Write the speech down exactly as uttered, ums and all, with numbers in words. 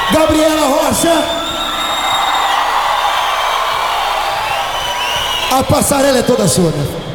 Gabriela Rocha. A passarela é toda sua, né?